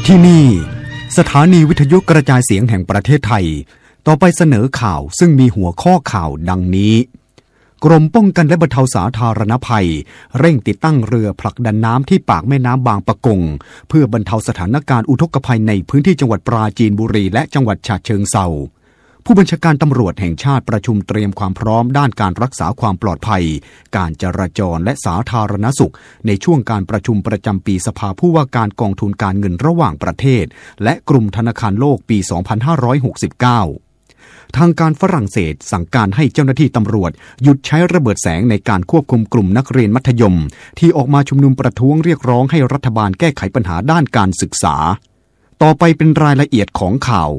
ที่นี่สถานีวิทยุกระจายเสียงแห่งประเทศไทยต่อไปเสนอข่าวซึ่งมีหัวข้อข่าวดังนี้กรมป้องกันและบรรเทาสาธารณภัยเร่งติดตั้งเรือผลักดันน้ำที่ปากแม่น้ำบางปะกงเพื่อบรรเทาสถานการณ์อุทกภัยในพื้นที่จังหวัดปราจีนบุรีและจังหวัดฉะเชิงเทราผู้บัญชาการตำรวจแห่งชาติประชุมเตรียมความพร้อมด้านการรักษาความปลอดภัยการจราจรและสาธารณสุขในช่วงการประชุมประจำปีสภาผู้ว่าการกองทุนการเงินระหว่างประเทศและกลุ่มธนาคารโลกปี 2569 ทางการฝรั่งเศสสั่งการให้เจ้าหน้าที่ตำรวจหยุดใช้ระเบิดแสงในการควบคุมกลุ่มนักเรียนมัธยมที่ออกมาชุมนุมประท้วงเรียกร้องให้รัฐบาลแก้ไขปัญหาด้านการศึกษาต่อไปเป็นรายละเอียดของข่าว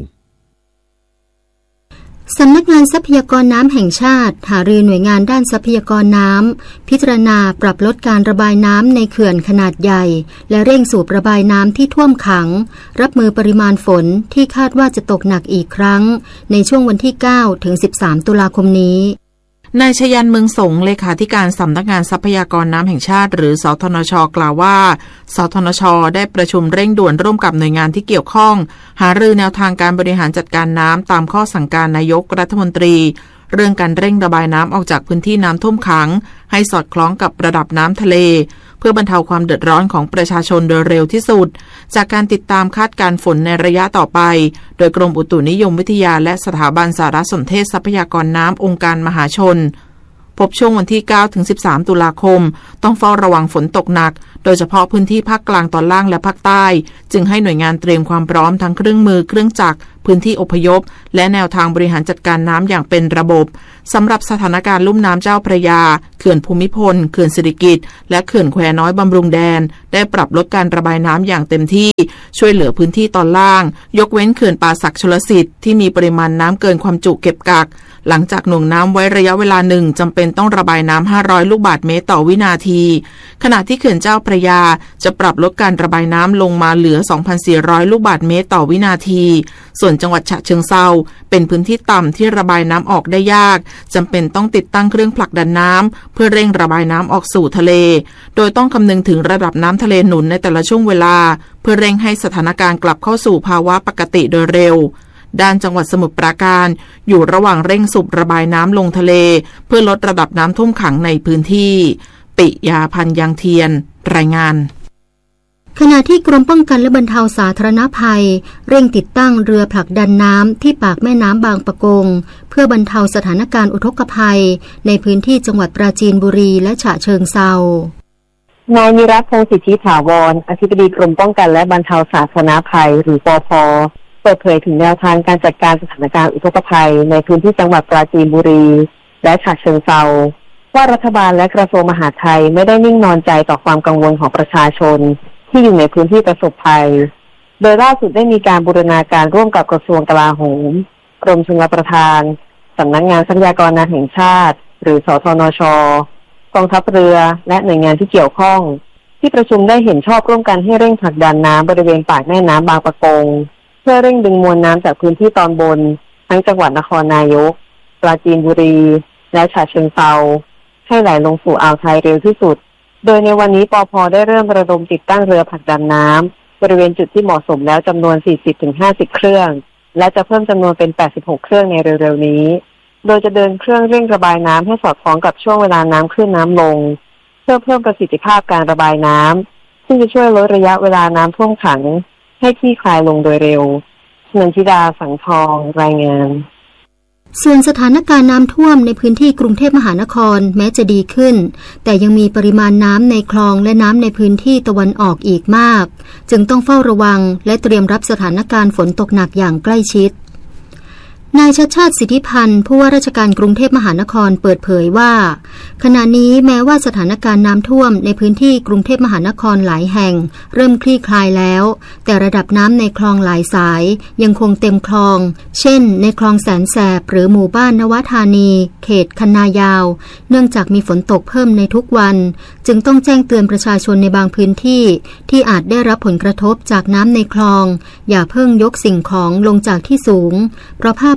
สำนักงานทรัพยากรน้ำแห่งชาติหารือหน่วยงานด้านทรัพยากรน้ำพิจารณาปรับลดการระบายน้ำในเขื่อนขนาดใหญ่และเร่งสูบระบายน้ำที่ท่วมขังรับมือปริมาณฝนที่คาดว่าจะตกหนักอีกครั้งในช่วงวันที่ 9 ถึง 13 ตุลาคมนี้นายชยันเมืองสงเลขาธิการสำนักงานทรัพยากรน้ำแห่งชาติหรือสทนช.กล่าวว่าสทนช.ได้ประชุมเร่งด่วนร่วมกับหน่วยงานที่เกี่ยวข้องหารือแนวทางการบริหารจัดการน้ำตามข้อสั่งการนายกรัฐมนตรีเรื่องการเร่งระบายน้ำออกจากพื้นที่น้ำท่วมขังให้สอดคล้องกับระดับน้ำทะเลเพื่อบรรเทาความเดือดร้อนของประชาชนโดยเร็วที่สุดจากการติดตามคาดการณ์ฝนในระยะต่อไปโดยกรมอุตุนิยมวิทยาและสถาบันสารสนเทศทรัพยากรน้ำองค์การมหาชนพบช่วงวันที่ 9 ถึง 13 ตุลาคมต้องเฝ้าระวังฝนตกหนักโดยเฉพาะพื้นที่ภาคกลางตอนล่างและภาคใต้จึงให้หน่วยงานเตรียมความพร้อมทั้งเครื่องมือเครื่องจักรพื้นที่อพยพและแนวทางบริหารจัดการน้ำอย่างเป็นระบบสำหรับสถานการณ์ลุ่มน้ำเจ้าพระยาเขื่อนภูมิพลเขื่อนสิริกิติ์และเขื่อนแควน้อยบำรุงแดนได้ปรับลดการระบายน้ำอย่างเต็มที่ช่วยเหลือพื้นที่ตอนล่างยกเว้นเขื่อนป่าสักชลสิทธิ์ที่มีปริมาณน้ำเกินความจุเก็บกักหลังจากหน่วงน้ำไว้ระยะเวลาหนึ่งจำเป็นต้องระบายน้ำ500ลูกบาศก์เมตรต่อวินาทีขณะที่เขื่อนเจ้าพระยาจะปรับลดการระบายน้ำลงมาเหลือ 2,400 ลูกบาศก์เมตรต่อวินาทีส่วนจังหวัดฉะเชิงเทราเป็นพื้นที่ต่ำที่ระบายน้ำออกได้ยากจำเป็นต้องติดตั้งเครื่องผลักดันน้ำเพื่อเร่งระบายน้ำออกสู่ทะเลโดยต้องคำนึงถึงระดับน้ำทะเลหนุนในแต่ละช่วงเวลาเพื่อเร่งให้สถานการณ์กลับเข้าสู่ภาวะปกติโดยเร็วด้านจังหวัดสมุทรปราการอยู่ระหว่างเร่งสูบระบายน้ำลงทะเลเพื่อลดระดับน้ำท่วมขังในพื้นที่ปิยาพันธ์ยังเทียนรายงานขณะที่กรมป้องกันและบรรเทาสาธารณภัยเร่งติดตั้งเรือผลักดันน้ำที่ปากแม่น้ำบางปะกงเพื่อบรรเทาสถานการณ์อุทกภัยในพื้นที่จังหวัดปราจีนบุรีและฉะเชิงเทรานายนิรัตน์ พงษ์สิทธิถาวรอธิบดีกรมป้องกันและบรรเทาสาธารณภัยหรือปภ.เปิดเผยถึงแนวทางการจัดการสถานการณ์อุทกภัยในพื้นที่จังหวัดปราจีนบุรีและฉะเชิงเทราว่ารัฐบาลและกระทรวงมหาดไทยไม่ได้นิ่งนอนใจต่อความกังวลของประชาชนที่อยู่ในพื้นที่ประสบภัยโดยล่าสุดได้มีการบูรณาการร่วมกับกระทรวงกลาโหมกรมชลประทานสำนักงานทรัพยากรน้ำแห่งชาติหรือสทนช.กองทัพเรือและหน่วยงานที่เกี่ยวข้องที่ประชุมได้เห็นชอบร่วมกันให้เร่งผลักดันน้ำบริเวณปากแม่น้ำบางปะกงเพื่อเร่งดึงมวลน้ำจากพื้นที่ตอนบนทั้งจังหวัดนครนายกปราจีนบุรีและฉะเชิงเทราให้ไหลลงสู่อ่าวไทยเร็วที่สุดโดยในวันนี้ปภ.ได้เริ่มระดมติดตั้งเรือผลักดันน้ำบริเวณจุดที่เหมาะสมแล้วจำนวน 40-50 เครื่องและจะเพิ่มจำนวนเป็น 86 เครื่องในเร็วๆนี้โดยจะเดินเครื่องเร่งระบายน้ำให้สอดคล้องกับช่วงเวลาน้ำขึ้นน้ำลงเพื่อเพิ่มประสิทธิภาพการระบายน้ำซึ่งจะช่วยลดระยะเวลาน้ำท่วมขังให้คลี่คลายลงโดยเร็วชนันทิดาสังทองรายงานส่วนสถานการณ์น้ำท่วมในพื้นที่กรุงเทพมหานครแม้จะดีขึ้นแต่ยังมีปริมาณน้ำในคลองและน้ำในพื้นที่ตะวันออกอีกมากจึงต้องเฝ้าระวังและเตรียมรับสถานการณ์ฝนตกหนักอย่างใกล้ชิดนายชัชชาติสิทธิพันธ์ผู้ว่าราชการกรุงเทพมหานครเปิดเผยว่าขณะนี้แม้ว่าสถานการณ์น้ำท่วมในพื้นที่กรุงเทพมหานครหลายแห่งเริ่มคลี่คลายแล้วแต่ระดับน้ำในคลองหลายสายยังคงเต็มคลองเช่นในคลองแสนแสบหรือหมู่บ้านนวธานีเขตคันนายาวเนื่องจากมีฝนตกเพิ่มในทุกวันจึงต้องแจ้งเตือนประชาชนในบางพื้นที่ที่อาจได้รับผลกระทบจากน้ำในคลองอย่าเพิ่งยกสิ่งของลงจากที่สูงเพราะภาพ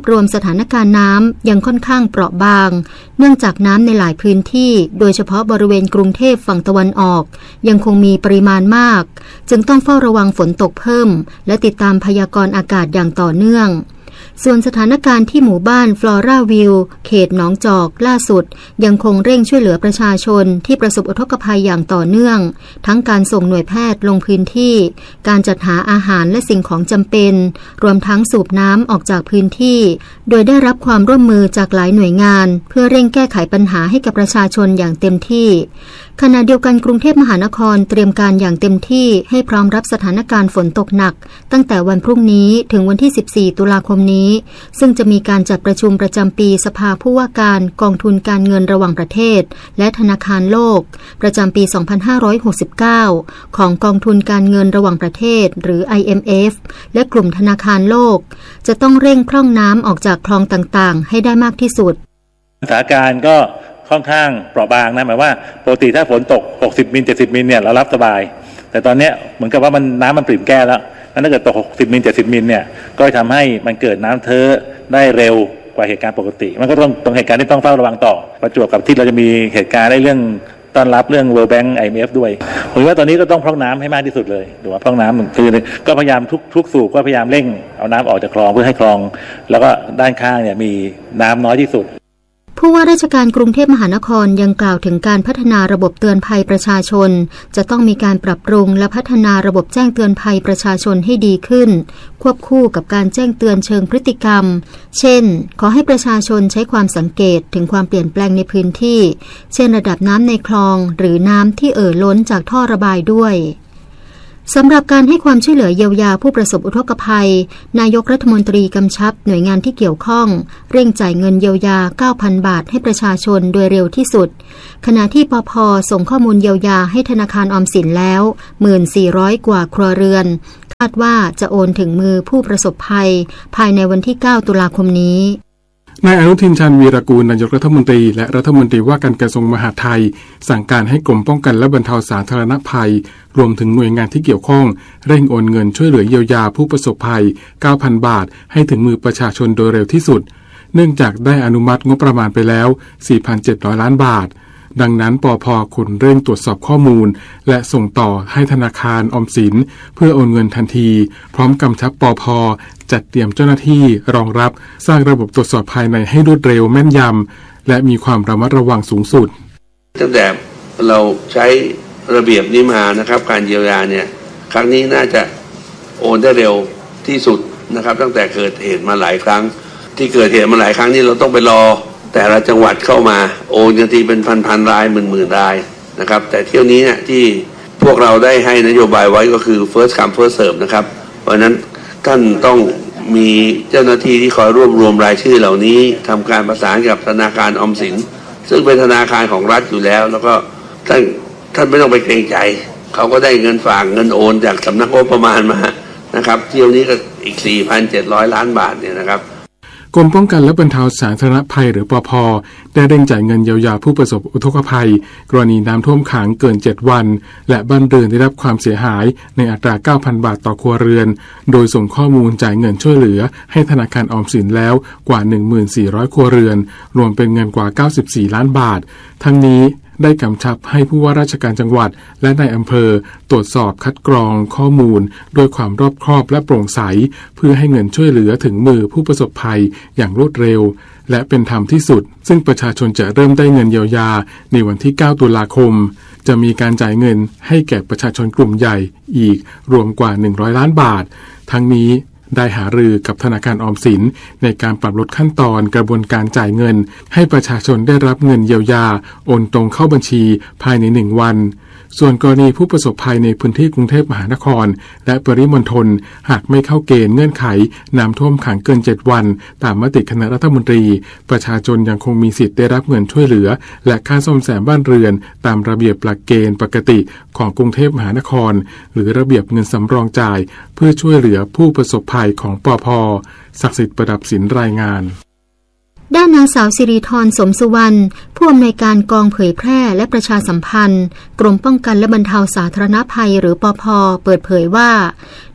รวมสถานการณ์น้ำยังค่อนข้างเปราะบางเนื่องจากน้ำในหลายพื้นที่โดยเฉพาะบริเวณกรุงเทพฝั่งตะวันออกยังคงมีปริมาณมากจึงต้องเฝ้าระวังฝนตกเพิ่มและติดตามพยากรณ์อากาศอย่างต่อเนื่องส่วนสถานการณ์ที่หมู่บ้านฟลอราวิลเขตหนองจอกล่าสุดยังคงเร่งช่วยเหลือประชาชนที่ประสบอุทกภัยอย่างต่อเนื่องทั้งการส่งหน่วยแพทย์ลงพื้นที่การจัดหาอาหารและสิ่งของจำเป็นรวมทั้งสูบน้ำออกจากพื้นที่โดยได้รับความร่วมมือจากหลายหน่วยงานเพื่อเร่งแก้ไขปัญหาให้กับประชาชนอย่างเต็มที่ขณะเดียวกันกรุงเทพมหานครเตรียมการอย่างเต็มที่ให้พร้อมรับสถานการณ์ฝนตกหนักตั้งแต่วันพรุ่งนี้ถึงวันที่14ตุลาคมนี้ซึ่งจะมีการจัดประชุมประจำปีสภาผู้ว่าการกองทุนการเงินระหว่างประเทศและธนาคารโลกประจำปี 2569 ของกองทุนการเงินระหว่างประเทศหรือ IMF และกลุ่มธนาคารโลกจะต้องเร่งพร่องน้ำออกจากคลองต่างๆให้ได้มากที่สุดสถานการณ์ก็ค่อนข้างเปราะบางนะหมายว่าปกติถ้าฝนตก60มิล70มิลเนี่ยเรารับสบายแต่ตอนนี้เหมือนกับว่าน้ำมันปริ่มแก้แล้วถ้าเกิดตก60มิล70มิลเนี่ยก็ทำให้มันเกิดน้ำเท้อได้เร็วกว่าเหตุการณ์ปกติมันก็ต้องเหตุการณ์ที่ต้องเฝ้าระวังต่อประจวบกับที่เราจะมีเหตุการณ์ได้เรื่องต้อนรับเรื่อง World Bank IMF ด้วยผมว่าตอนนี้ก็ต้องพร่องน้ำให้มากที่สุดเลยหรือว่าพร่องน้ำคือก็พยายามทุกสูบก็พยายามเร่งเอาน้ำออกจากคลองเพื่อให้คลองแล้วก็ด้านข้างเนี่ยมีน้ำน้อยที่สุดผู้ว่าราชการกรุงเทพมหานครยังกล่าวถึงการพัฒนาระบบเตือนภัยประชาชนจะต้องมีการปรับปรุงและพัฒนาระบบแจ้งเตือนภัยประชาชนให้ดีขึ้นควบคู่กับการแจ้งเตือนเชิงพฤติกรรมเช่นขอให้ประชาชนใช้ความสังเกตถึงความเปลี่ยนแปลงในพื้นที่เช่นระดับน้ำในคลองหรือน้ำที่ล้นจากท่อระบายด้วยสำหรับการให้ความช่วยเหลือเยียวยาผู้ประสบอุทกภัยนายกรัฐมนตรีกำชับหน่วยงานที่เกี่ยวข้องเร่งจ่ายเงินเยียวยา 9,000 บาทให้ประชาชนโดยเร็วที่สุดขณะที่ปภ.ส่งข้อมูลเยียวยาให้ธนาคารออมสินแล้ว 1,400 กว่าครัวเรือนคาดว่าจะโอนถึงมือผู้ประสบภัยภายในวันที่ 9 ตุลาคมนี้นายอนุทินชาญวีรกูลนายกรัฐมนตรีและรัฐมนตรีว่าการกระทรวงมหาดไทยสั่งการให้กรมป้องกันและบรรเทาสาธารณภัยรวมถึงหน่วยงานที่เกี่ยวข้องเร่งโอนเงินช่วยเหลือเยียวยาผู้ประสบภัย 9,000 บาทให้ถึงมือประชาชนโดยเร็วที่สุดเนื่องจากได้อนุมัติงบประมาณไปแล้ว 4,700 ล้านบาทดังนั้นปภ.ควรเร่งตรวจสอบข้อมูลและส่งต่อให้ธนาคารออมสินเพื่อโอนเงินทันทีพร้อมกำชับปภ.จัดเตรียมเจ้าหน้าที่รองรับสร้างระบบตรวจสอบภายในให้รวดเร็วแม่นยำและมีความระมัดระวังสูงสุดตั้งแต่เราใช้ระเบียบนี้มานะครับการเยียวยาเนี่ยครั้งนี้น่าจะโอนได้เร็วที่สุดนะครับตั้งแต่เกิดเหตุมาหลายครั้งที่เกิดเหตุมาหลายครั้งนี่เราต้องไปรอแต่ละจังหวัดเข้ามาโอนกันทีเป็นพันรายหมื่นรายนะครับแต่เที่ยวนี้เนี่ยที่พวกเราได้ให้นโยบายไว้ก็คือ first come first serve นะครับเพราะนั้นท่านต้องมีเจ้าหน้าที่ที่คอยรวบรวมรายชื่อเหล่านี้ทำการประสานกับธนาคารออมสินซึ่งเป็นธนาคารของรัฐอยู่แล้วแล้วก็ท่านไม่ต้องไปเกรงใจเขาก็ได้เงินฝากเงินโอนจากสำนักงบประมาณมานะครับเที่ยวนี้ก็อีก 4,700 ล้านบาทเนี่ยนะครับกรมป้องกันและบรรเทาสาธารณภัยหรือปภ.ได้เร่งจ่ายเงินเยียวยาผู้ประสบอุทกภัยกรณีน้ำท่วมขังเกิน7วันและบ้านเรือนได้รับความเสียหายในอัตรา 9,000 บาทต่อครัวเรือนโดยส่งข้อมูลจ่ายเงินช่วยเหลือให้ธนาคารออมสินแล้วกว่า 1,400 ครัวเรือนรวมเป็นเงินกว่า 94 ล้านบาททั้งนี้ได้กำชับให้ผู้ว่าราชการจังหวัดและนายอำเภอตรวจสอบคัดกรองข้อมูลด้วยความรอบคอบและโปร่งใสเพื่อให้เงินช่วยเหลือถึงมือผู้ประสบภัยอย่างรวดเร็วและเป็นธรรมที่สุดซึ่งประชาชนจะเริ่มได้เงินเยียวยาในวันที่ 9 ตุลาคมจะมีการจ่ายเงินให้แก่ประชาชนกลุ่มใหญ่อีกรวมกว่า100ล้านบาททั้งนี้ได้หารือกับธนาคารออมสินในการปรับลดขั้นตอนกระบวนการจ่ายเงินให้ประชาชนได้รับเงินเยียวยาโอนตรงเข้าบัญชีภายใน1วันส่วนกรณีผู้ประสบภัยในพื้นที่กรุงเทพมหานครและปริมณฑลหากไม่เข้าเกณฑ์เงื่อนไขน้ำท่วมขังเกิน7วันตามมติคณะรัฐมนตรีประชาชนยังคงมีสิทธิ์ได้รับเงินช่วยเหลือและค่าซ่อมแซมบ้านเรือนตามระเบียบหลักเกณฑ์ปกติของกรุงเทพมหานครหรือระเบียบเงินสำรองจ่ายเพื่อช่วยเหลือผู้ประสบภัยของปภ.ศักดิ์สิทธิ์ประดับศิลป์รายงานด้านนางสาวสิริธรสมสุวรรณผู้อำนวยการกองเผยแพร่และประชาสัมพันธ์กรมป้องกันและบรรเทาสาธารณภัยหรือปภ.เปิดเผยว่า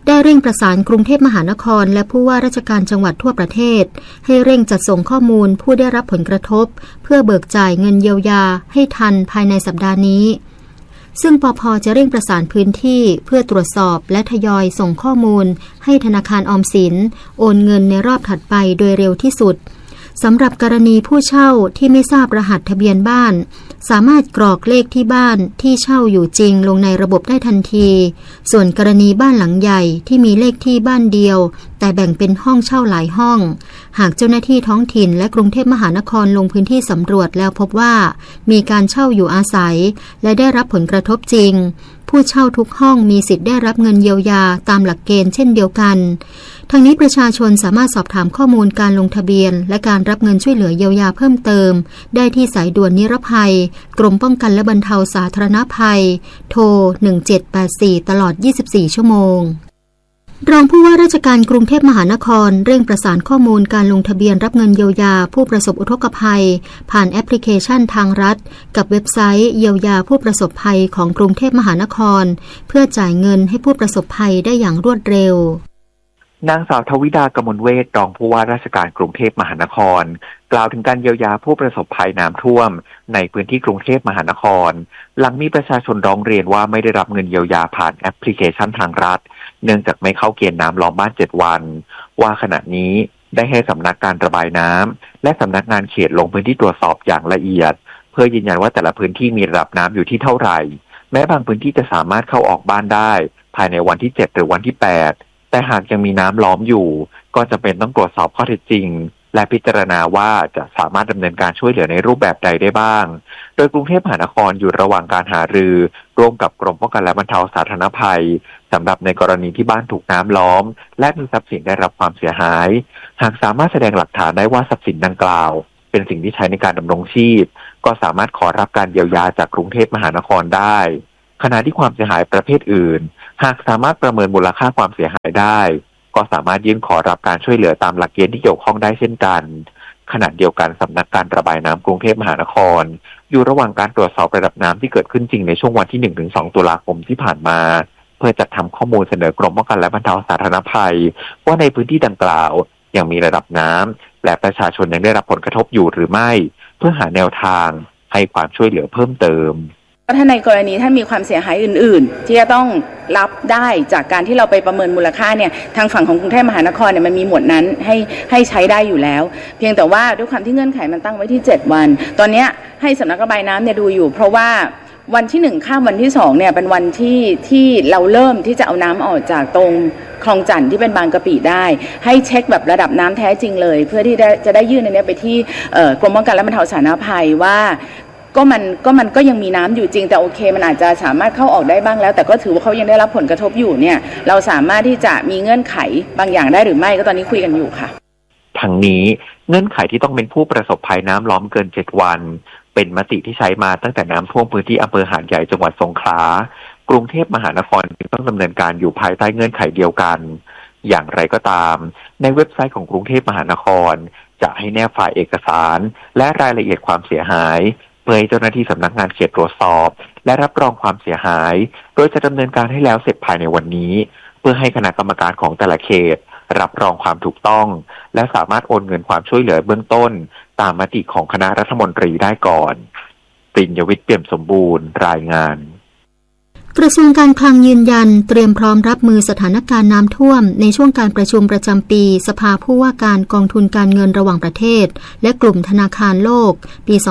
ได้เร่งประสานกรุงเทพมหานครและผู้ว่าราชการจังหวัดทั่วประเทศให้เร่งจัดส่งข้อมูลผู้ได้รับผลกระทบเพื่อเบิกจ่ายเงินเยียวยาให้ทันภายในสัปดาห์นี้ซึ่งปภ.จะเร่งประสานพื้นที่เพื่อตรวจสอบและทยอยส่งข้อมูลให้ธนาคารออมสินโอนเงินในรอบถัดไปโดยเร็วที่สุดสำหรับกรณีผู้เช่าที่ไม่ทราบรหัสทะเบียนบ้านสามารถกรอกเลขที่บ้านที่เช่าอยู่จริงลงในระบบได้ทันทีส่วนกรณีบ้านหลังใหญ่ที่มีเลขที่บ้านเดียวแต่แบ่งเป็นห้องเช่าหลายห้องหากเจ้าหน้าที่ท้องถิ่นและกรุงเทพมหานครลงพื้นที่สำรวจแล้วพบว่ามีการเช่าอยู่อาศัยและได้รับผลกระทบจริงผู้เช่าทุกห้องมีสิทธิ์ได้รับเงินเยียวยาตามหลักเกณฑ์เช่นเดียวกันทั้งนี้ประชาชนสามารถสอบถามข้อมูลการลงทะเบียนและการรับเงินช่วยเหลือเยียวยาเพิ่มเติมได้ที่สายด่วนนิรภัยกรมป้องกันและบรรเทาสาธารณภัยโทร1784ตลอด24ชั่วโมงรองผู้ว่าราชการกรุงเทพมหานครเร่งประสานข้อมูลการลงทะเบียนรับเงินเยียวยาผู้ประสบอุทกภัยผ่านแอปพลิเคชันทางรัฐกับเว็บไซต์เยียวยาผู้ประสบภัยของกรุงเทพมหานครเพื่อจ่ายเงินให้ผู้ประสบภัยได้อย่างรวดเร็วนางสาวทวิดากมลเวชรองผู้ว่าราชการกรุงเทพมหานครกล่าวถึงการเยียวยาผู้ประสบภัยน้ำท่วมในพื้นที่กรุงเทพมหานครหลังมีประชาชนร้องเรียนว่าไม่ได้รับเงินเยียวยาผ่านแอปพลิเคชันทางรัฐเนื่องจากไม่เข้าเกณฑ์น้ำล้อมบ้าน7วันว่าขณะนี้ได้ให้สำนักการระบายน้ำและสำนักงานเขตลงพื้นที่ตรวจสอบอย่างละเอียดเพื่อยืนยันว่าแต่ละพื้นที่มีระดับน้ำอยู่ที่เท่าไหร่แม้บางพื้นที่จะสามารถเข้าออกบ้านได้ภายในวันที่7หรือวันที่8แต่หากยังมีน้ำล้อมอยู่ก็จำเป็นต้องตรวจสอบข้อเท็จจริงและพิจารณาว่าจะสามารถดำเนินการช่วยเหลือในรูปแบบใดได้บ้างโดยกรุงเทพมหานครอยู่ระหว่างการหารือร่วมกับกรมป้องกันและบรรเทาสาธารณภัยสำหรับในกรณีที่บ้านถูกน้ำล้อมและมีทรัพย์สินได้รับความเสียหายหากสามารถแสดงหลักฐานได้ว่าทรัพย์สินดังกล่าวเป็นสิ่งที่ใช้ในการดำรงชีพก็สามารถขอรับการเยียวยาจากกรุงเทพมหานครได้ขณะที่ความเสียหายประเภทอื่นหากสามารถประเมินมูลค่าความเสียหายได้ก็สามารถยื่นขอรับการช่วยเหลือตามหลักเกณฑ์ที่เกี่ยวข้องได้เช่นกันขณะเดียวกันสำนักการระบายน้ำกรุงเทพมหานครอยู่ระหว่างการตรวจสอบระดับน้ำที่เกิดขึ้นจริงในช่วงวันที่ 1-2 ตุลาคมที่ผ่านมาเพื่อจัดทำข้อมูลเสนอกรมป้องกันและบรรเทาสาธารณภัยว่าในพื้นที่ดังกล่าวยังมีระดับน้ำและประชาชนยังได้รับผลกระทบอยู่หรือไม่เพื่อหาแนวทางให้ความช่วยเหลือเพิ่มเติมถ้าในกรณีท่านมีความเสียหายอื่นๆที่จะต้องรับได้จากการที่เราไปประเมินมูลค่าเนี่ยทางฝั่งของกรุงเทพมหานครเนี่ยมันมีหมวดนั้นให้ใช้ได้อยู่แล้วเพียงแต่ว่าด้วยความที่เงื่อนไขมันตั้งไว้ที่7วันตอนนี้ให้สำนักระบายน้ำเนี่ยดูอยู่เพราะว่าวันที่1ข้ามวันที่2เนี่ยเป็นวันที่เราเริ่มที่จะเอาน้ำออกจากตรงคลองจันทน์ที่เป็นบางกะปิได้ให้เช็คแบบระดับน้ำแท้จริงเลยเพื่อที่จะได้ยื่นในนี้ไปที่กรมป้องกันและบรรเทาสาธารณภัยว่ามันก็ยังมีน้ำอยู่จริงแต่โอเคมันอาจจะสามารถเข้าออกได้บ้างแล้วแต่ก็ถือว่าเขายังได้รับผลกระทบอยู่เนี่ยเราสามารถที่จะมีเงื่อนไขบางอย่างได้หรือไม่ก็ตอนนี้คุยกันอยู่ค่ะทั้งนี้เงื่อนไขที่ต้องเป็นผู้ประสบภัยน้ำล้อมเกิน7วันเป็นมติที่ใช้มาตั้งแต่น้ำท่วมพื้นที่อำเภอหาดใหญ่จังหวัดสงขลากรุงเทพมหานครจึงต้องดำเนินการอยู่ภายใต้เงื่อนไขเดียวกันอย่างไรก็ตามในเว็บไซต์ของกรุงเทพมหานครจะให้แนบไฟล์เอกสารและรายละเอียดความเสียหายเพื่อให้เจ้าหน้าที่สำนักงานเขตตรวจสอบและรับรองความเสียหายโดยจะดำเนินการให้แล้วเสร็จภายในวันนี้เพื่อให้คณะกรรมการของแต่ละเขตรับรองความถูกต้องและสามารถโอนเงินความช่วยเหลือเบื้องต้นตามมติของคณะรัฐมนตรีได้ก่อนปริญญวิทย์เปี่ยมสมบูรณ์รายงานกระทรวงการคลังยืนยันเตรียมพร้อมรับมือสถานการณ์น้ำท่วมในช่วงการประชุมประจำปีสภาผู้ว่าการกองทุนการเงินระหว่างประเทศและกลุ่มธนาคารโลกปี 2569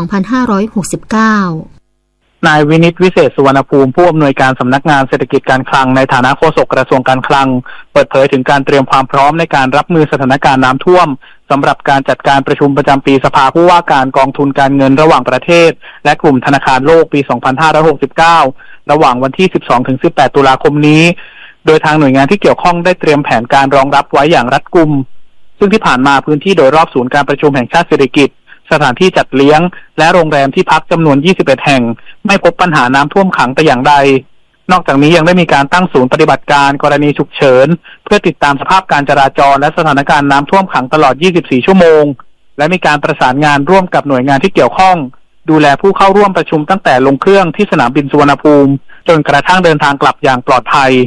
นายวินิตวิเศษสุวรรณภูมิผู้อำนวยการสำนักงานเศรษฐกิจการคลังในฐานะโฆษกกระทรวงการคลังเปิดเผยถึงการเตรียมความพร้อมในการรับมือสถานการณ์น้ำท่วมสำหรับการจัดการประชุมประจำปีสภาผู้ว่าการกองทุนการเงินระหว่างประเทศและกลุ่มธนาคารโลกปี 2569 ระหว่างวันที่ 12-18 ตุลาคมนี้โดยทางหน่วยงานที่เกี่ยวข้องได้เตรียมแผนการรองรับไว้อย่างรัดกุมซึ่งที่ผ่านมาพื้นที่โดยรอบศูนย์การประชุมแห่งชาติเศรษฐกิจสถานที่จัดเลี้ยงและโรงแรมที่พักจำนวน21แห่งไม่พบปัญหาน้ำท่วมขังแต่อย่างใดนอกจากนี้ยังได้มีการตั้งศูนย์ปฏิบัติการกรณีฉุกเฉินเพื่อติดตามสภาพการจราจรและสถานการณ์น้ำท่วมขังตลอด24ชั่วโมงและมีการประสานงานร่วมกับหน่วยงานที่เกี่ยวข้องดูแลผู้เข้าร่วมประชุมตั้งแต่ลงเครื่องที่สนามบินสุวรรณภูมิจนกระทั่งเดินทางกลับอย่างปลอดภัย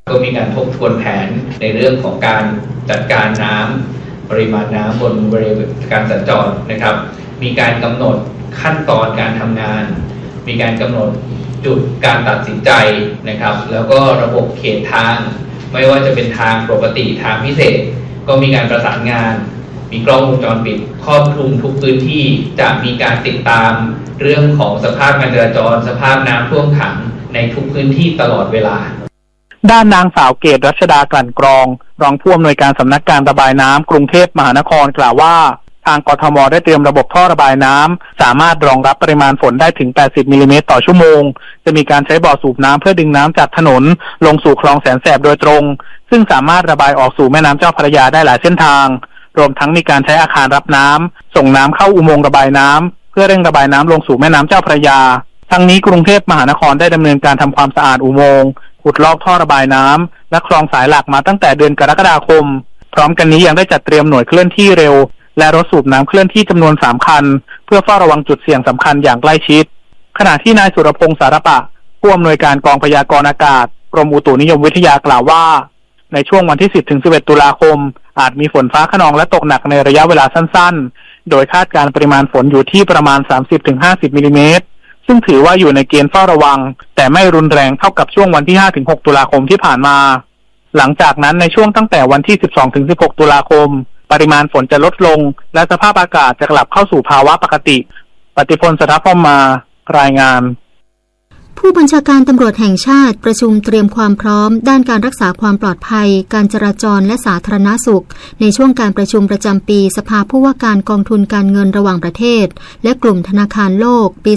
ก็มีการทบทวนแผนในเรื่องของการจัดการน้ำปริมาณน้ำบนบริเวณการสัญจรนะครับมีการกำหนดขั้นตอนการทำงานมีการกำหนดจุดการตัดสินใจนะครับแล้วก็ระบบเขตทางไม่ว่าจะเป็นทางปกติทางพิเศษก็มีการประสานงานมีกล้องวงจรปิดครอบคลุมทุกพื้นที่จะมีการติดตามเรื่องของสภาพการจราจรสภาพน้ำท่วมขังในทุกพื้นที่ตลอดเวลาด้านนางสาวเกตรัชดากลั่นกรองรองผู้อำนวยการสำนักการระบายน้ำกรุงเทพมหานครกล่าวว่าทางกทม.ได้เตรียมระบบท่อระบายน้ำสามารถรองรับปริมาณฝนได้ถึง80มิลลิเมตรต่อชั่วโมงจะมีการใช้บ่อสูบน้ำเพื่อดึงน้ำจากถนนลงสู่คลองแสนแสบโดยตรงซึ่งสามารถระบายออกสู่แม่น้ำเจ้าพระยาได้หลายเส้นทางรวมทั้งมีการใช้อาคารรับน้ำส่งน้ำเข้าอุโมงค์ระบายน้ำเพื่อเร่งระบายน้ำลงสู่แม่น้ำเจ้าพระยาทั้งนี้กรุงเทพมหานครได้ดำเนินการทำความสะอาดอุโมงค์ขุดลอกท่อระบายน้ำและคลองสายหลักมาตั้งแต่เดือนกรกฎาคมพร้อมกันนี้ยังได้จัดเตรียมหน่วยเคลื่อนที่เร็วและรถสูบน้ำเคลื่อนที่จำนวน3คันเพื่อเฝ้าระวังจุดเสี่ยงสำคัญอย่างใกล้ชิดขณะที่นายสุรพงษ์สารปะผู้อำนวยการกองพยากรณ์อากาศกรมอุตุนิยมวิทยากล่าวว่าในช่วงวันที่10 ถึง 11 ตุลาคมอาจมีฝนฟ้าคะนองและตกหนักในระยะเวลาสั้นๆโดยคาดการปริมาณฝนอยู่ที่ประมาณ 30-50 มิลลิเมตรซึ่งถือว่าอยู่ในเกณฑ์เฝ้าระวังแต่ไม่รุนแรงเท่ากับช่วงวันที่ 5-6 ตุลาคมที่ผ่านมาหลังจากนั้นในช่วงตั้งแต่วันที่ 12-16 ตุลาคมปริมาณฝนจะลดลงและสภาพอากาศจะกลับเข้าสู่ภาวะปกติปฏิพล สถาพรมารายงานผู้บัญชาการตำรวจแห่งชาติประชุมเตรียมความพร้อมด้านการรักษาความปลอดภัยการจราจรและสาธารณสุขในช่วงการประชุมประจำปีสภาผู้ว่าการกองทุนการเงินระหว่างประเทศและกลุ่มธนาคารโลกปี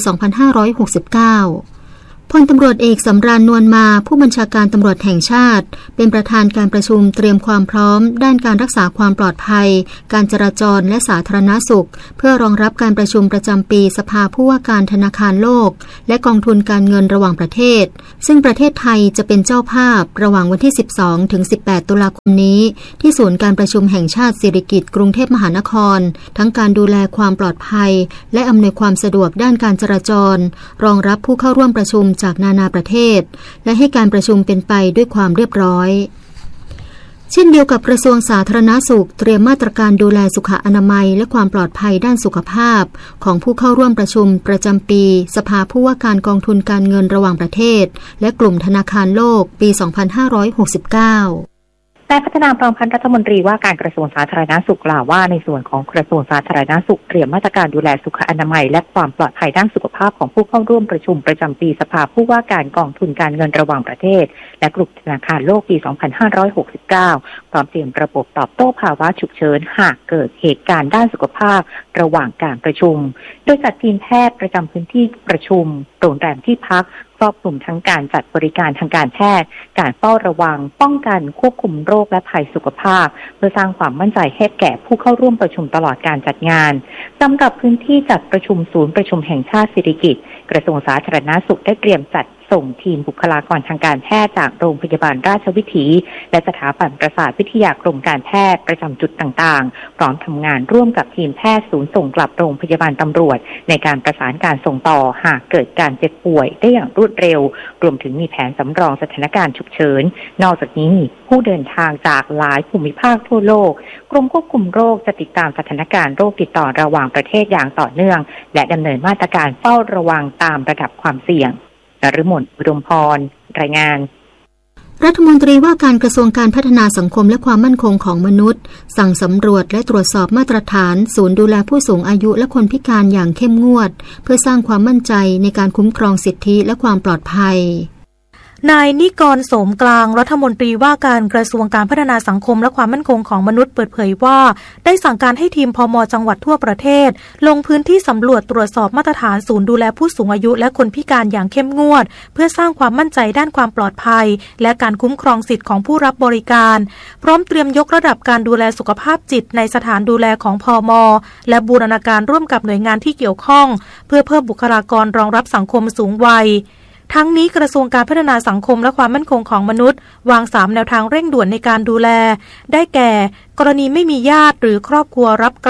2569พลตำรวจเอกสำราญนวลมาผู้บัญชาการตำรวจแห่งชาติเป็นประธานการประชุมเตรียมความพร้อมด้านการรักษาความปลอดภัยการจราจรและสาธารณสุขเพื่อรองรับการประชุมประจำปีสภาผู้ว่าการธนาคารโลกและกองทุนการเงินระหว่างประเทศซึ่งประเทศไทยจะเป็นเจ้าภาพระหว่างวันที่12 ถึง 18 ตุลาคมนี้ที่ศูนย์การประชุมแห่งชาติสิริกิติ์กรุงเทพมหานครทั้งการดูแลความปลอดภัยและอำนวยความสะดวกด้านการจราจรรองรับผู้เข้าร่วมประชุมจากนานาประเทศและให้การประชุมเป็นไปด้วยความเรียบร้อยเช่นเดียวกับกระทรวงสาธารณสุขเตรียมมาตรการดูแลสุขอนามัยและความปลอดภัยด้านสุขภาพของผู้เข้าร่วมประชุมประจำปีสภาผู้ว่าการกองทุนการเงินระหว่างประเทศและกลุ่มธนาคารโลกปี 2569 นายพัฒนาพรหมพันธ์รัฐมนตรีว่าการกระทรวงสาธารณสุขกล่าวว่าในส่วนของกระทรวงสาธารณสุขเตรียมมาตรการดูแลสุขอนามัยและความปลอดภัยด้านสุขภาพของผู้เข้าร่วมประชุมประจำปีสภาผู้ว่าการกองทุนการเงินระหว่างประเทศและกลุ่มธนาคารโลกปี 2569 พร้อมเตรียมระบบตอบโต้ภาวะฉุกเฉินหากเกิดเหตุการณ์ด้านสุขภาพระหว่างการประชุมโดยจัดทีมแพทย์ประจำพื้นที่ประชุมโรงแรมที่พักครอบคลุมทั้งการจัดบริการทางการแพทย์การเฝ้าระวังป้องกันควบคุมโรคและภัยสุขภาพเพื่อสร้างความมั่นใจให้แก่ผู้เข้าร่วมประชุมตลอดการจัดงานสำหรับพื้นที่จัดประชุมศูนย์ประชุมแห่งชาติสิริกิติ์กระทรวงสาธารณสุขได้เตรียมจัดส่งทีมบุคลากรทางการแพทย์จากโรงพยาบาลราชวิถีและสถาบันประสาทวิทยากรมการแพทย์ประจำจุดต่างๆพร้อมทำงานร่วมกับทีมแพทย์ศูนย์ส่งกลับโรงพยาบาลตำรวจในการประสานการส่งต่อหากเกิดการเจ็บป่วยได้อย่างรวดเร็วรวมถึงมีแผนสำรองสถานการณ์ฉุกเฉินนอกจากนี้มีผู้เดินทางจากหลายภูมิภาคทั่วโลกกรมควบคุมโรคจะติดตามสถานการณ์โรคติดต่อระหว่างประเทศอย่างต่อเนื่องและดำเนินมาตรการเฝ้าระวังตามระดับความเสี่ยงนฤมล อุดมพรรายงานรัฐมนตรีว่าการกระทรวงการพัฒนาสังคมและความมั่นคงของมนุษย์สั่งสำรวจและตรวจสอบมาตรฐานศูนย์ดูแลผู้สูงอายุและคนพิการอย่างเข้มงวดเพื่อสร้างความมั่นใจในการคุ้มครองสิทธิและความปลอดภัยนายนิกร โสมกลางรัฐมนตรีว่าการกระทรวงการพัฒนาสังคมและความมั่นคงของมนุษย์เปิดเผยว่าได้สั่งการให้ทีมพม.จังหวัดทั่วประเทศลงพื้นที่สำรวจตรวจสอบมาตรฐานศูนย์ดูแลผู้สูงอายุและคนพิการอย่างเข้มงวดเพื่อสร้างความมั่นใจด้านความปลอดภัยและการคุ้มครองสิทธิของผู้รับบริการพร้อมเตรียมยกระดับการดูแลสุขภาพจิตในสถานดูแลของพม.และบูรณาการร่วมกับหน่วยงานที่เกี่ยวข้องเพื่อเพิ่มบุคลากรรองรับสังคมสูงวัยทั้งนี้กระทรวงการพัฒนาสังคมและความมั่นคงของมนุษย์วาง3แนวทางเร่งด่วนในการดูแลได้แก่กรณีไม่มีญาติหรือครอบครัวรับกลับ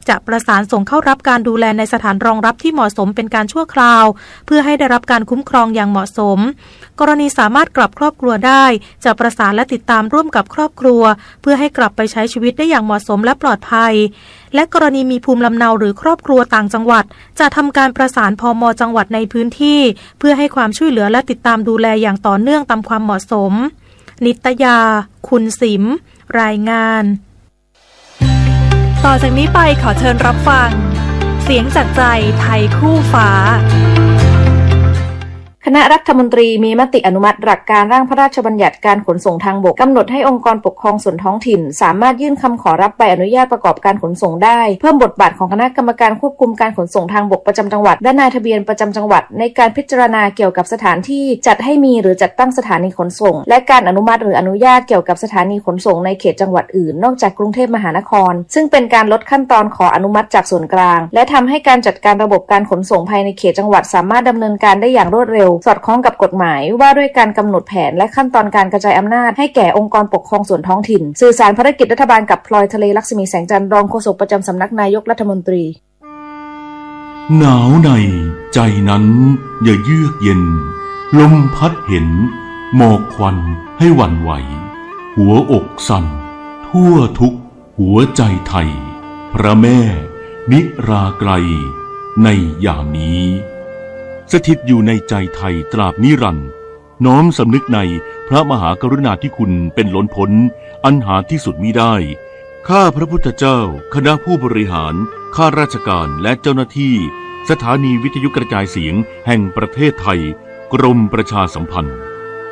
จะประสานส่งเข้ารับการดูแลในสถานรองรับที่เหมาะสมเป็นการชั่วคราวเพื่อให้ได้รับการคุ้มครองอย่างเหมาะสมกรณีสามารถกลับครอบครัวได้จะประสานและติดตามร่วมกับครอบครัวเพื่อให้กลับไปใช้ชีวิตได้อย่างเหมาะสมและปลอดภัยและกรณีมีภูมิลำเนาหรือครอบครัวต่างจังหวัดจะทำการประสานพม.จังหวัดในพื้นที่เพื่อให้ความช่วยเหลือและติดตามดูแลอย่างต่อเนื่องตามความเหมาะสมนิตยาคุณสิมรายงานต่อจากนี้ไปขอเชิญรับฟังเสียงจากใจไทยคู่ฟ้าคณะรัฐมนตรีมีมติอนุมัติหลักการร่างพระราชบัญญัติการขนส่งทางบกกำหนดให้องค์กรปกครองส่วนท้องถิ่นสามารถยื่นคำขอรับใบอนุญาตประกอบการขนส่งได้เพิ่มบทบาทของคณะกรรมการควบคุมการขนส่งทางบกประจำจังหวัดและนายทะเบียนประจำจังหวัดในการพิจารณาเกี่ยวกับสถานที่จัดให้มีหรือจัดตั้งสถานีขนส่งและการอนุมัติหรืออนุญาตเกี่ยวกับสถานีขนส่งในเขตจังหวัดอื่นนอกจากกรุงเทพมหานครซึ่งเป็นการลดขั้นตอนขออนุมัติจากส่วนกลางและทำให้การจัดการระบบการขนส่งภายในเขตจังหวัดสามารถดำเนินการได้อย่างรวดเร็วสอดคล้องกับกฎหมายว่าด้วยการกำหนดแผนและขั้นตอนการกระจายอำนาจให้แก่องค์กรปกครองส่วนท้องถิ่นสื่อสารภารกิจรัฐบาลกับพลอยทะเลลักษมีแสงจันทร์รองโฆษกประจำสำนักนายกรัฐมนตรีหนาวในใจนั้นอย่าเยือกเย็นลมพัดเห็นหมอกควันให้หวั่นไหวหัวอกสั่นทั่วทุกหัวใจไทยพระแม่นิราไกลในยามนี้สถิตอยู่ในใจไทยตราบนิรันดร์น้อมสำนึกในพระมหากรุณาธิคุณเป็นล้นพ้นอันหาที่สุดมิได้ข้าพระพุทธเจ้าคณะผู้บริหารข้าราชการและเจ้าหน้าที่สถานีวิทยุกระจายเสียงแห่งประเทศไทยกรมประชาสัมพันธ์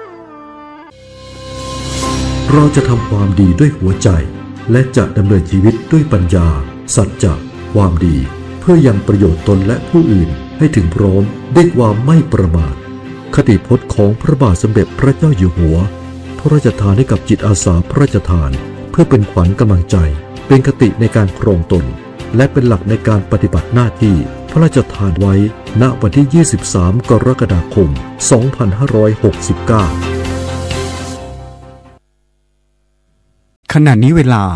เราจะทำความดีด้วยหัวใจและจะดำเนินชีวิตด้วยปัญญาสัจจะความดีเพื่อยังประโยชน์ตนและผู้อื่นให้ถึงพร้อมด้วยความไม่ประมาทคติพจน์ของพระบาทสมเด็จพระเจ้าอยู่หัวพระราชทานให้กับจิตอาสาพระราชทานเพื่อเป็นขวัญกำลังใจเป็นคติในการครองตนและเป็นหลักในการปฏิบัติหน้าที่พระราชทานไว้ณวันที่23กรกฎาคม2569 ขณะนี้เวลา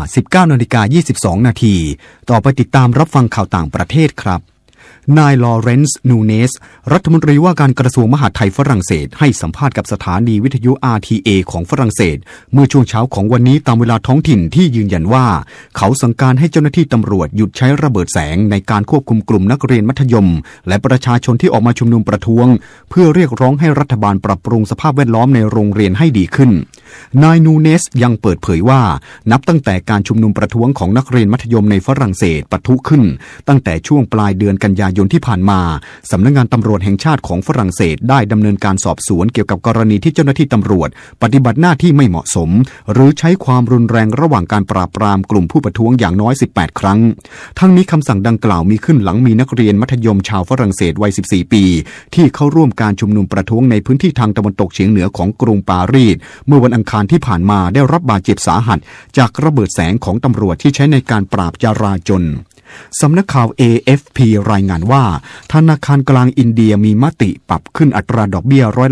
19:22 นาทีต่อไปติดตามรับฟังข่าวต่างประเทศครับนายลอเรนซ์นูเนสรัฐมนตรีว่าการกระทรวงมหาดไทยฝรั่งเศสให้สัมภาษณ์กับสถานีวิทยุ RTA ของฝรั่งเศสเมื่อช่วงเช้าของวันนี้ตามเวลาท้องถิ่นที่ยืนยันว่าเขาสั่งการให้เจ้าหน้าที่ตำรวจหยุดใช้ระเบิดแสงในการควบคุมกลุ่มนักเรียนมัธยมและประชาชนที่ออกมาชุมนุมประท้วงเพื่อเรียกร้องให้รัฐบาลปรับปรุงสภาพแวดล้อมในโรงเรียนให้ดีขึ้นนายนูเนสยังเปิดเผยว่านับตั้งแต่การชุมนุมประท้วงของนักเรียนมัธยมในฝรั่งเศสปะทุขึ้นตั้งแต่ช่วงปลายเดือนกันยายนที่ผ่านมาสำนักงานตำรวจแห่งชาติของฝรั่งเศสได้ดำเนินการสอบสวนเกี่ยวกับกรณีที่เจ้าหน้าที่ตำรวจปฏิบัติหน้าที่ไม่เหมาะสมหรือใช้ความรุนแรงระหว่างการปราบปรามกลุ่มผู้ประท้วงอย่างน้อย18ครั้งทั้งนี้คำสั่งดังกล่าวมีขึ้นหลังมีนักเรียนมัธยมชาวฝรั่งเศสวัย14ปีที่เข้าร่วมการชุมนุมประท้วงในพื้นที่ทางตะวันตกเฉียงเหนือของกรุงปารีสเมื่อวันอังคารที่ผ่านมาได้รับบาดเจ็บสาหัสจากระเบิดแสงของตำรวจที่ใช้ในการปราบจราจรสำนักข่าว AFP รายงานว่าธนาคารกลางอินเดียมีมติปรับขึ้นอัตราดอกเบี้ยร้อยละ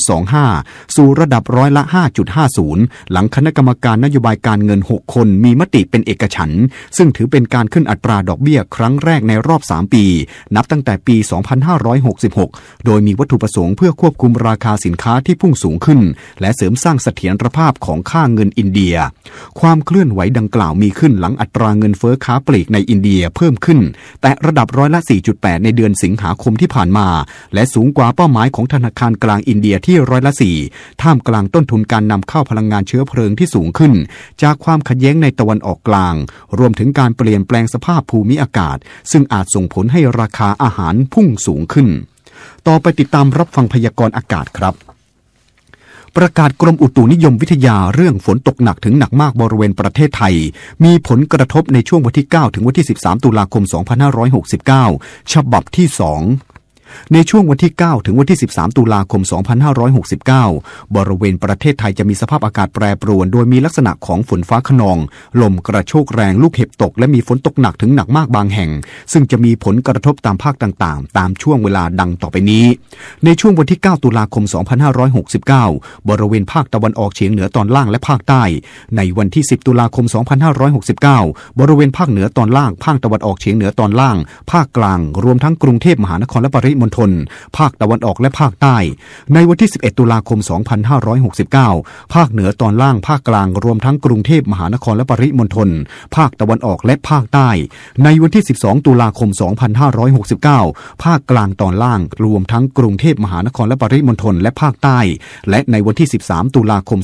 0.25 สู่ระดับร้อยละ 5.50 หลังคณะกรรมการนโยบายการเงิน6คนมีมติเป็นเอกฉันท์ซึ่งถือเป็นการขึ้นอัตราดอกเบี้ยครั้งแรกในรอบ3ปีนับตั้งแต่ปี 2566 โดยมีวัตถุประสงค์เพื่อควบคุมราคาสินค้าที่พุ่งสูงขึ้นและเสริมสร้างเสถียรภาพของค่าเงินอินเดียความเคลื่อนไหวดังกล่าวมีขึ้นหลังอัตราเงินเฟ้อค้าปลีกในอินเดียเพิ่มขึ้นแต่ระดับร้อยละ 4.8 ในเดือนสิงหาคมที่ผ่านมาและสูงกว่าเป้าหมายของธนาคารกลางอินเดียที่ร้อยละ 4ท่ามกลางต้นทุนการนำเข้าพลังงานเชื้อเพลิงที่สูงขึ้นจากความขัดแย้งในตะวันออกกลางรวมถึงการเปลี่ยนแปลงสภาพภูมิอากาศซึ่งอาจส่งผลให้ราคาอาหารพุ่งสูงขึ้นต่อไปติดตามรับฟังพยากรณ์อากาศครับประกาศกรมอุตุนิยมวิทยาเรื่องฝนตกหนักถึงหนักมากบริเวณประเทศไทยมีผลกระทบในช่วงวันที่9ถึงวันที่13ตุลาคม2569ฉบับที่2 ในช่วงวันที่9ถึงวันที่13ตุลาคม2569บริเวณประเทศไทยจะมีสภาพอากาศแปรปรวนโดยมีลักษณะของฝนฟ้าคะนองลมกระโชกแรงลูกเห็บตกและมีฝนตกหนักถึงหนักมากบางแห่งซึ่งจะมีผลกระทบตามภาคต่างๆตามช่วงเวลาดังต่อไปนี้ในช่วงวันที่9ตุลาคม2569บริเวณภาคตะวันออกเฉียงเหนือตอนล่างและภาคใต้ในวันที่10ตุลาคม2569บริเวณภาคเหนือตอนล่างภาคตะวันออกเฉียงเหนือตอนล่างภาคกลางรวมทั้งกรุงเทพมหานครและปริมณฑลภาคตะวันออกและภาคใต้ในวันที่11ตุลาคม2569ภาคเหนือตอนล่างภาคกลางรวมทั้งกรุงเทพมหานครและปริมณฑลภาคตะวันออกและภาคใต้ในวันที่12ตุลาคม2569ภาคกลางตอนล่างรวมทั้งกรุงเทพมหานครและปริมณฑลและภาคใต้และในวันที่13ตุลาคม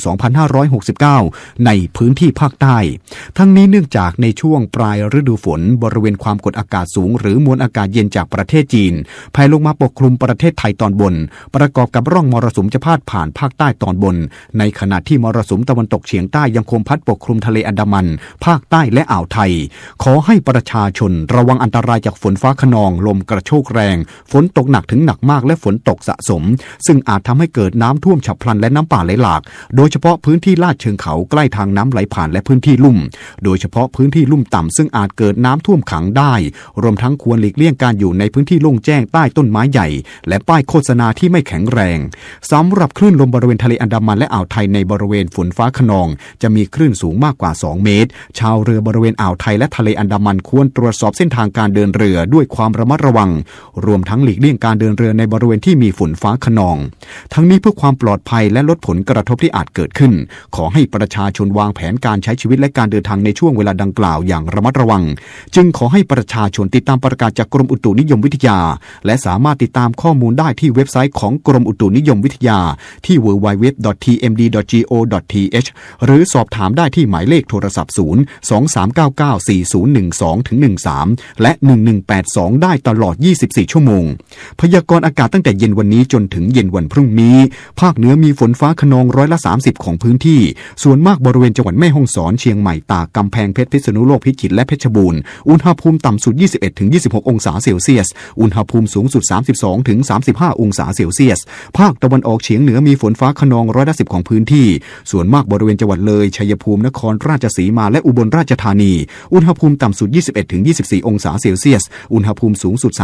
2569ในพื้นที่ภาคใต้ทั้งนี้เนื่องจากในช่วงปลายฤดูฝนบริเวณความกดอากาศสูงหรือมวลอากาศเย็นจากประเทศจีนแผ่ลงมาปกคลุมประเทศไทยตอนบนประกอบกับร่องมรสุมจะพาดผ่านภาคใต้ตอนบนในขณะที่มรสุมตะวันตกเฉียงใต้ยังคงพัดปกคลุมทะเลอันดามันภาคใต้และอ่าวไทยขอให้ประชาชนระวังอันตรายจากฝนฟ้าคะนองลมกระโชกแรงฝนตกหนักถึงหนักมากและฝนตกสะสมซึ่งอาจทำให้เกิดน้ำท่วมฉับพลันและน้ำป่าไหลหลากโดยเฉพาะพื้นที่ลาดเชิงเขาใกล้ทางน้ำไหลผ่านและพื้นที่ลุ่มโดยเฉพาะพื้นที่ลุ่มต่ำซึ่งอาจเกิดน้ำท่วมขังได้รวมทั้งควรหลีกเลี่ยงการอยู่ในพื้นที่โล่งแจ้งใต้ต้นไม้ใหญ่และป้ายโฆษณาที่ไม่แข็งแรงสำหรับคลื่นลมบริเวณทะเลอันดามันและอ่าวไทยในบริเวณฝนฟ้าคะนองจะมีคลื่นสูงมากกว่า2เมตรชาวเรือบริเวณอ่าวไทยและทะเลอันดามันควรตรวจสอบเส้นทางการเดินเรือด้วยความระมัดระวังรวมทั้งหลีกเลี่ยงการเดินเรือในบริเวณที่มีฝนฟ้าคะนองทั้งนี้เพื่อความปลอดภัยและลดผลกระทบที่อาจเกิดขึ้นขอให้ประชาชนวางแผนการใช้ชีวิตและการเดินทางในช่วงเวลาดังกล่าวอย่างระมัดระวังจึงขอให้ประชาชนติดตามประกาศจากกรมอุตุนิยมวิทยาและสามารถติดตามข้อมูลได้ที่เว็บไซต์ของกรมอุตุนิยมวิทยาที่ www.tmd.go.th หรือสอบถามได้ที่หมายเลขโทรศัพท์023994012-13และ1182ได้ตลอด24ชั่วโมงพยากรณ์อากาศตั้งแต่เย็นวันนี้จนถึงเย็นวันพรุ่งนี้ภาคเหนือมีฝนฟ้าคะนอง30%ของพื้นที่ส่วนมากบริเวณจังหวัดแม่ฮ่องสอนเชียงใหม่ตากกำแพงเพชรพิษณุโลกพิจิตรและเพชรบูรณ์อุณหภูมิต่ำสุด 21-26 องศาเซลเซียสอุณหภูมิสูงสุด 32-35 องศาเซลเซียสภาคตะวันออกเฉียงเหนือมีฝนฟ้าคะนอง10%ของพื้นที่ส่วนมากบริเวณจังหวัดเลยชัยภูมินครราชสีมาและอุบลราชธานีอุณหภูมิต่ำสุด 21-24 องศาเซลเซียสอุณหภูมิสูงสุด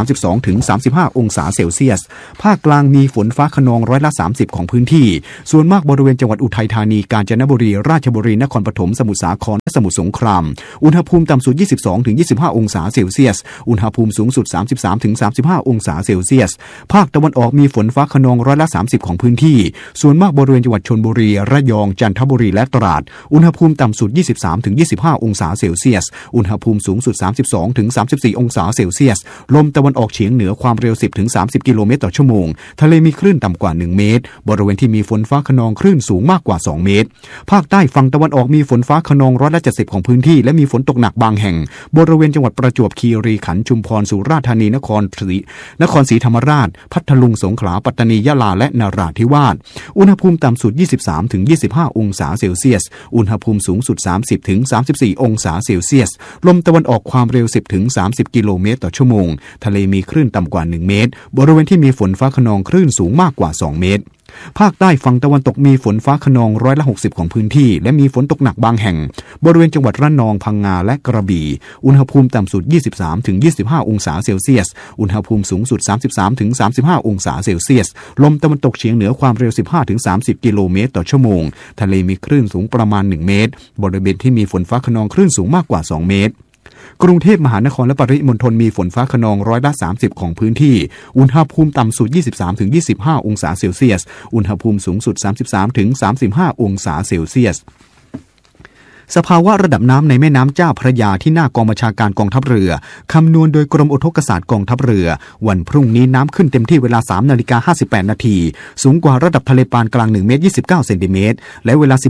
32-35 องศาเซลเซียสภาคกลางมีฝนฟ้าคะนอง30%ของพื้นที่ส่วนมากบริเวณจังหวัดอุทัยธานีกาญจนบุรีราชบุรีนครปฐมสมุทรสาครและสมุทรสงครามอุณหภูมิต่ำสุด 22-25 องศาเซลเซียสอุณหภูมิสูงสุด 33-35 องศาเซลเซียสภาคตะวันออกมีฝนฟ้าคะนอง30%ของพื้นที่ส่วนมากบริเวณจังหวัดชลบุรีระยองจันทบุรีและตราดอุณหภูมิต่ำสุด 23-25 องศาเซลเซียสอุณหภูมิสูงสุด 32-34 องศาเซลเซียสลมตะวันออกเฉียงเหนือความเร็ว 10-30 กิโลเมตรต่อชั่วโมงทะเลมีคลื่นต่ำกว่า1เมตรบริเวณที่มีฝนฟ้าคะนองคลื่นสูงมากกว่า2เมตรภาคใต้ฝั่งตะวันออกมีฝนฟ้าคะนอง70%ของพื้นที่และมีฝนตกหนักบางแห่งบริเวณจังหวัดประจวบคีรีขันธ์ชุมพรสุราษฎร์ธานีนครศรีธรรมราชพัทลุงสงขลาปัตตานียะลาและนราธิวาสอุณหภูมิต่ำสุด 23-25 องศาเซลเซียสอุณหภูมิสูงสุด 30-34 องศาเซลเซียสลมตะวันออกความเร็ว 10-30 กิโลเมตรต่อชั่วโมงทะเลมีคลื่นต่ำกว่า1เมตรบริเวณที่มีฝนฟ้าคะนองคลื่นสูงมากกว่า2เมตรภาคใต้ฝั่งตะวันตกมีฝนฟ้าคะนอง60%ของพื้นที่และมีฝนตกหนักบางแห่งบริเวณจังหวัดระนองพังงาและกระบี่อุณหภูมิต่ำสุด 23-25 องศาเซลเซียสอุณหภูมิสูงสุด 33-35 องศาเซลเซียสลมตะวันตกเฉียงเหนือความเร็ว 15-30 กิโลเมตรต่อชั่วโมงทะเลมีคลื่นสูงประมาณ1เมตรบริเวณที่มีฝนฟ้าคะนองคลื่นสูงมากกว่า2เมตรกรุงเทพมหานครและปริมณฑลมีฝนฟ้าคะนอง30%ของพื้นที่อุณหภูมิต่ำสุด 23-25 องศาเซลเซียสอุณหภูมิสูงสุด 33-35 องศาเซลเซียส สภาวะระดับน้ำในแม่น้ำเจ้าพระยาที่หน้ากองบัญชาการกองทัพเรือคำนวณโดยกรมอุทกศาสตร์กองทัพเรือวันพรุ่งนี้น้ำขึ้นเต็มที่เวลา 3:58 นาทีสูงกว่าระดับทะเลปานกลาง1 เมตร 29 เซนติเมตรและเวลา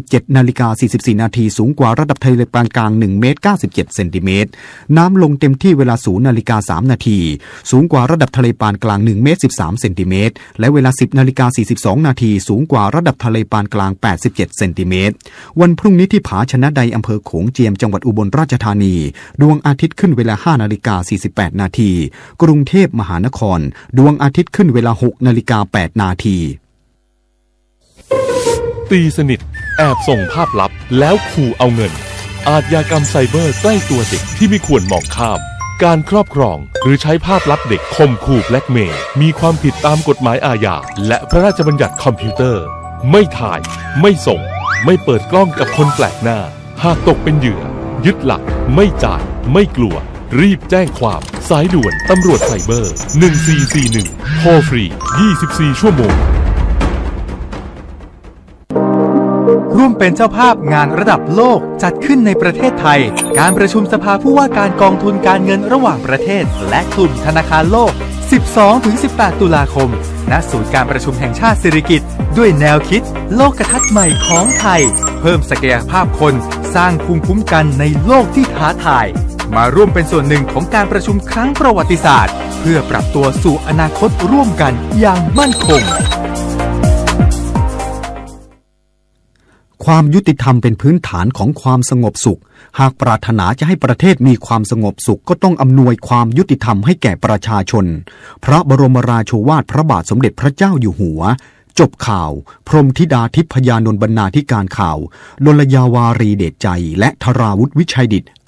17:44 นาทีสูงกว่าระดับทะเลปานกลาง1 เมตร 97 เซนติเมตรน้ำลงเต็มที่เวลา 0:03 นาทีสูงกว่าระดับทะเลปานกลาง1 เมตร 13 เซนติเมตรและเวลา 10:42 นาทีสูงกว่าระดับทะเลปานกลาง87 เซนติเมตรวันพรุ่งนี้ที่ผาชนะใดอำเภอโขงเจียมจังหวัดอุบลราชธานีดวงอาทิตย์ขึ้นเวลา 5:48 นาทีกรุงเทพมหานครดวงอาทิตย์ขึ้นเวลา 6:08 นาทีตีสนิทแอบส่งภาพลับแล้วขู่เอาเงินอาชญากรรมไซเบอร์ใกล้ตัวเด็กที่ไม่ควรมองข้ามการครอบครองหรือใช้ภาพลับเด็กข่มขู่แบล็กเมย์มีความผิดตามกฎหมายอาญาและพระราชบัญญัติคอมพิวเตอร์ไม่ถ่ายไม่ส่งไม่เปิดกล้องกับคนแปลกหน้าหากตกเป็นเหยื่อยึดหลักไม่จ่ายไม่กลัวรีบแจ้งความสายด่วนตำรวจไซเบอร์1441โทรฟรี24ชั่วโมงร่วมเป็นเจ้าภาพงานระดับโลกจัดขึ้นในประเทศไทยการประชุมสภาผู้ว่าการกองทุนการเงินระหว่างประเทศและกลุ่มธนาคารโลก 12-18 ตุลาคมณศูนย์การประชุมแห่งชาติสิริกิติ์ด้วยแนวคิดโลกทัศน์ใหม่ของไทยเพิ่มศักยภาพคนสร้างภูมิคุ้มกันในโลกที่ท้าทายมาร่วมเป็นส่วนหนึ่งของการประชุมครั้งประวัติศาสตร์เพื่อปรับตัวสู่อนาคตร่วมกันอย่างมั่นคงความยุติธรรมเป็นพื้นฐานของความสงบสุขหากปรารถนาจะให้ประเทศมีความสงบสุขก็ต้องอำนวยความยุติธรรมให้แก่ประชาชนพระบรมราโชวาทพระบาทสมเด็จพระเจ้าอยู่หัวจบข่าวพรหมธิดาทิพยานนท์บรรณาธิการข่าวลลยาวารีเดชใจและธราวุฒิวิชัยดิษฐ์